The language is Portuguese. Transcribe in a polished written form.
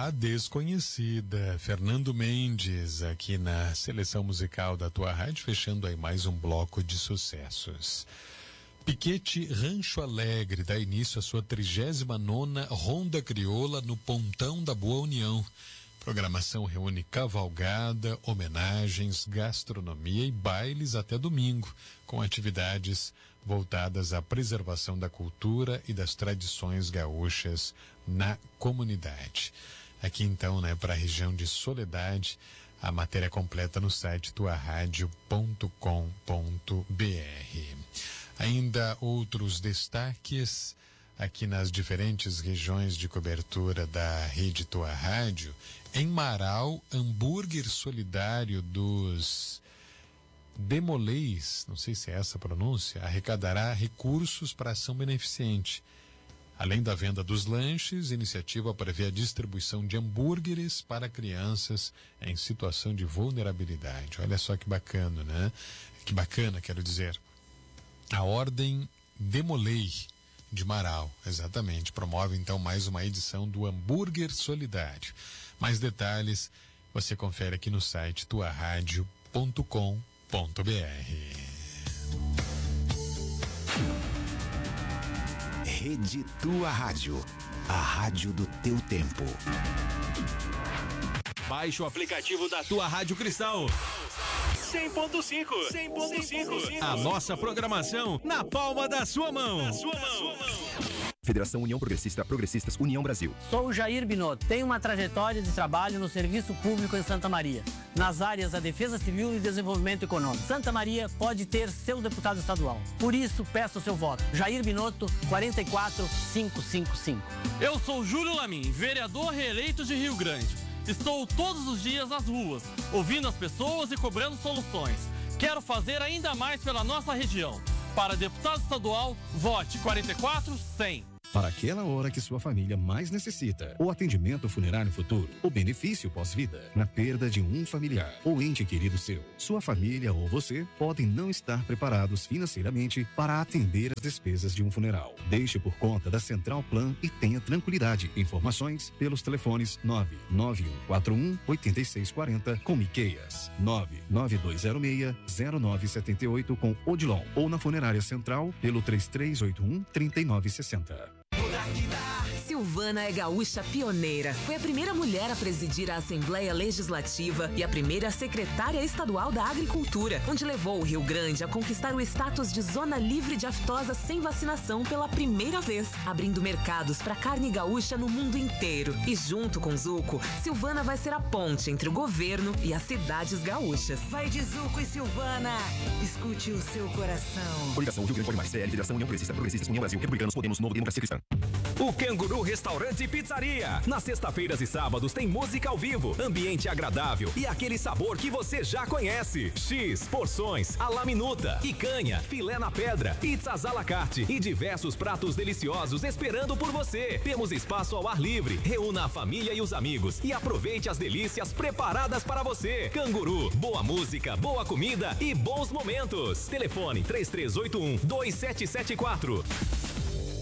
A Desconhecida, Fernando Mendes, aqui na seleção musical da tua rádio, fechando aí mais um bloco de sucessos. Piquete Rancho Alegre dá início à sua 39ª Ronda Crioula no Pontão da Boa União. Programação reúne cavalgada, homenagens, gastronomia e bailes até domingo, com atividades voltadas à preservação da cultura e das tradições gaúchas na comunidade. Aqui então, para a região de Soledade, a matéria completa no site tuaradio.com.br. Ainda outros destaques aqui nas diferentes regiões de cobertura da rede Tua Rádio. Em Marau, hambúrguer solidário dos Demolês, não sei se é essa a pronúncia, arrecadará recursos para ação beneficente. Além da venda dos lanches, a iniciativa prevê a distribuição de hambúrgueres para crianças em situação de vulnerabilidade. Olha só que bacana, né? Que bacana, quero dizer. A Ordem Demolei de Marau, exatamente, promove então mais uma edição do Hambúrguer Solidário. Mais detalhes você confere aqui no site tuaradio.com.br. Rede Tua Rádio, a rádio do teu tempo. Baixe o aplicativo da Tua Rádio Cristal. 100.5. A nossa programação na palma da sua mão. Federação União Progressista, Progressistas União Brasil. Sou o Jair Binotto. Tenho uma trajetória de trabalho no serviço público em Santa Maria, nas áreas da Defesa Civil e Desenvolvimento Econômico. Santa Maria pode ter seu deputado estadual. Por isso, peço o seu voto. Jair Binotto, 44555. Eu sou Júlio Lamin, vereador reeleito de Rio Grande. Estou todos os dias nas ruas, ouvindo as pessoas e cobrando soluções. Quero fazer ainda mais pela nossa região. Para deputado estadual, vote 44100. Para aquela hora que sua família mais necessita. O atendimento funerário futuro. O benefício pós-vida. Na perda de um familiar ou ente querido seu. Sua família ou você podem não estar preparados financeiramente para atender as despesas de um funeral. Deixe por conta da Central Plan e tenha tranquilidade. Informações pelos telefones 99141-8640 com Miqueias, 99206-0978 com Odilon ou na Funerária Central pelo 3381-3960. Silvana é gaúcha pioneira. Foi a primeira mulher a presidir a Assembleia Legislativa e a primeira secretária estadual da Agricultura, onde levou o Rio Grande a conquistar o status de zona livre de aftosa sem vacinação pela primeira vez, abrindo mercados para carne gaúcha no mundo inteiro. E junto com Zuco, Silvana vai ser a ponte entre o governo e as cidades gaúchas. Vai de Zuco e Silvana. Escute o seu coração. Coligação Rio Grande Pode Mais, CL, Federação União Progressista, Progressistas União Brasil, Republicanos, Podemos, Novo Democracia Cristã. O Canguru Restaurante e Pizzaria. Nas sexta-feiras e sábados tem música ao vivo, ambiente agradável e aquele sabor que você já conhece. X, porções, à la minuta, picanha, filé na pedra, pizzas à la carte e diversos pratos deliciosos esperando por você. Temos espaço ao ar livre. Reúna a família e os amigos e aproveite as delícias preparadas para você. Canguru, boa música, boa comida e bons momentos. Telefone 3381-2774.